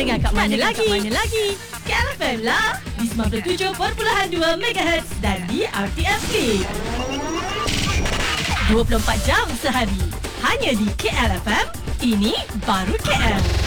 dengar kat mana lagi? KL FM lah, di 97.2 MHz dan di RTM Play. 24 jam sehari, hanya di KL FM. Ini baru KL.